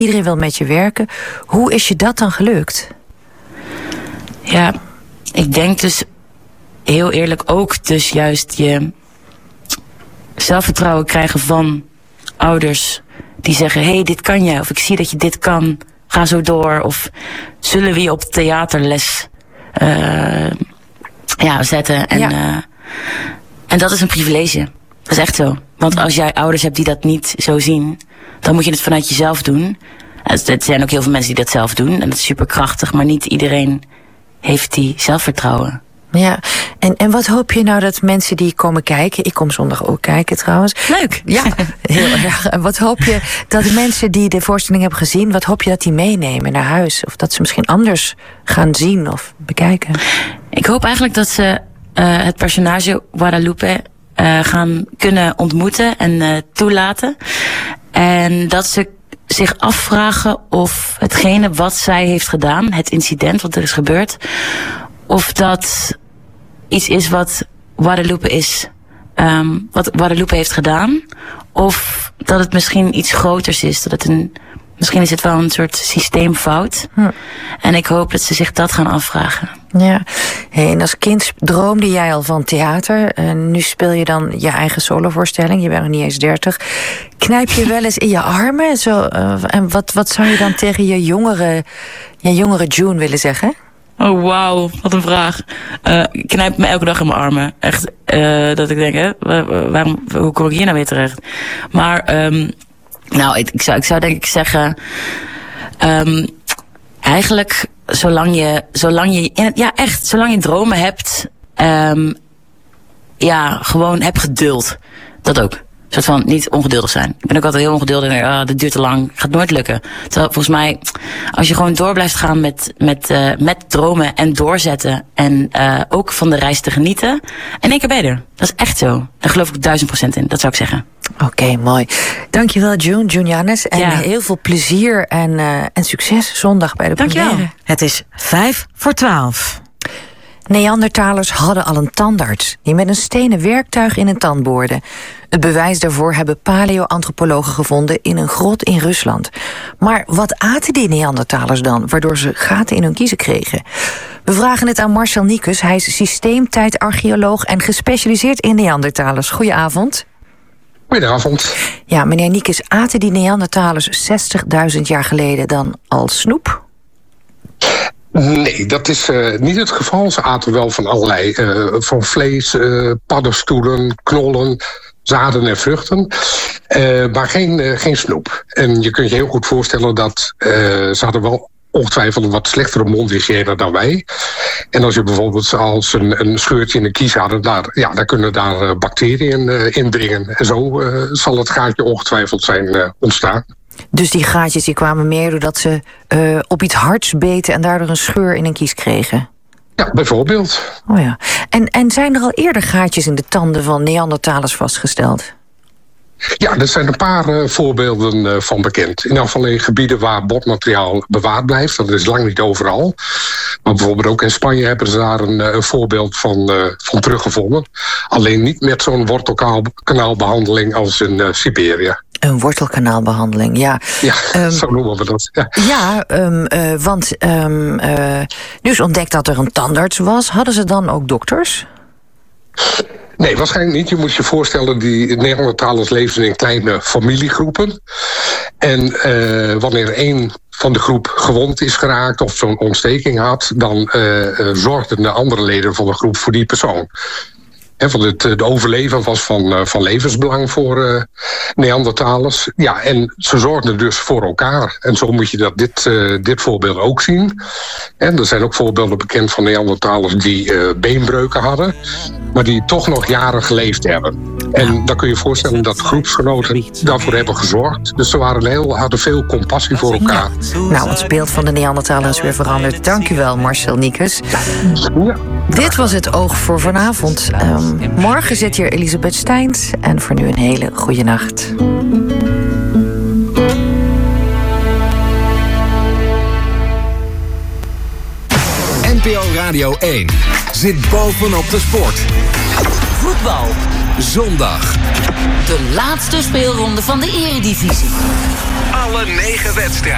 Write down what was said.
Iedereen wil met je werken. Hoe is je dat dan gelukt? Ja, ik denk dus heel eerlijk ook dus juist je zelfvertrouwen krijgen van ouders die zeggen, hey, dit kan jij, of ik zie dat je dit kan, ga zo door, of zullen we je op theaterles zetten. En dat is een privilege. Dat is echt zo. Want als jij ouders hebt die dat niet zo zien, dan moet je het vanuit jezelf doen. Er zijn ook heel veel mensen die dat zelf doen en dat is super krachtig, maar niet iedereen heeft die zelfvertrouwen. Ja, en wat hoop je nou dat mensen die komen kijken... Ik kom zondag ook kijken trouwens. Leuk! Ja, heel erg. En wat hoop je dat de mensen die de voorstelling hebben gezien... wat hoop je dat die meenemen naar huis? Of dat ze misschien anders gaan zien of bekijken? Ik hoop eigenlijk dat ze het personage Guadalupe gaan kunnen ontmoeten en toelaten. En dat ze zich afvragen of hetgene wat zij heeft gedaan... het incident wat er is gebeurd... of dat iets is wat Guadalupe is, wat Guadalupe heeft gedaan, of dat het misschien iets groters is. Dat het misschien is het wel een soort systeemfout. En ik hoop dat ze zich dat gaan afvragen. Ja, en als kind droomde jij al van theater. Nu speel je dan je eigen solovoorstelling. Je bent nog niet eens 30. Knijp je wel eens in je armen? Zo, en wat zou je dan tegen je jongere June willen zeggen? Oh, wauw, wat een vraag. Ik knijp me elke dag in mijn armen. Echt, dat ik denk, hè, hoe kom ik hier nou weer terecht? Maar, ik zou denk ik zeggen... eigenlijk, zolang je dromen hebt... gewoon heb geduld. Dat ook. Een soort van niet ongeduldig zijn. Ik ben ook altijd heel ongeduldig en denk, dit duurt te lang. Gaat nooit lukken. Terwijl volgens mij, als je gewoon door blijft gaan met dromen en doorzetten. En ook van de reis te genieten. In één keer ben je er. Dat is echt zo. Daar geloof ik 1000% in. Dat zou ik zeggen. Oké, mooi. Dankjewel June Jannes. En heel veel plezier en succes zondag bij de première. Dankjewel. Het is 11:55. Neandertalers hadden al een tandarts die met een stenen werktuig in een tand boorde. Het bewijs daarvoor hebben paleoantropologen gevonden in een grot in Rusland. Maar wat aten die Neandertalers dan, waardoor ze gaten in hun kiezen kregen? We vragen het aan Marcel Niekus. Hij is systeemtijdarcheoloog en gespecialiseerd in Neandertalers. Goedenavond. Goedenavond. Ja, meneer Niekus, aten die Neandertalers 60.000 jaar geleden dan al snoep? Nee, dat is niet het geval. Ze aten wel van allerlei, van vlees, paddenstoelen, knollen, zaden en vruchten. Maar geen snoep. En je kunt je heel goed voorstellen dat ze hadden wel ongetwijfeld een wat slechtere mondhygiëne dan wij. En als je bijvoorbeeld als een scheurtje in de kies hadden, daar kunnen daar bacteriën indringen. En zo zal het gaatje ongetwijfeld zijn ontstaan. Dus die gaatjes die kwamen meer doordat ze op iets hards beten en daardoor een scheur in een kies kregen? Ja, bijvoorbeeld. Oh ja. En zijn er al eerder gaatjes in de tanden van Neandertalers vastgesteld? Ja, er zijn een paar voorbeelden van bekend. In allerlei gebieden waar botmateriaal bewaard blijft. Dat is lang niet overal. Maar bijvoorbeeld ook in Spanje hebben ze daar een voorbeeld van teruggevonden. Alleen niet met zo'n wortelkanaalbehandeling als in Siberië. Een wortelkanaalbehandeling, ja. Ja, zo noemen we dat. Want nu is ontdekt dat er een tandarts was. Hadden ze dan ook dokters? Nee, waarschijnlijk niet. Je moet je voorstellen, die Neandertalers leefden in kleine familiegroepen. En wanneer één van de groep gewond is geraakt of zo'n ontsteking had, dan zorgden de andere leden van de groep voor die persoon. Want het overleven was van levensbelang voor Neandertalers. Ja, en ze zorgden dus voor elkaar. En zo moet je dit voorbeeld ook zien. En er zijn ook voorbeelden bekend van Neandertalers die beenbreuken hadden, maar die toch nog jaren geleefd hebben. En dan kun je je voorstellen dat groepsgenoten daarvoor hebben gezorgd. Dus ze hadden veel compassie voor elkaar. Nou, ons beeld van de Neandertalers is weer veranderd. Dank u wel, Marcel Niekus. Ja. Dit was het Oog voor vanavond. Morgen zit hier Elisabeth Steins. En voor nu een hele goede nacht. NPO Radio 1 zit bovenop de sport. Voetbal. Zondag. De laatste speelronde van de Eredivisie. Alle 9 wedstrijden.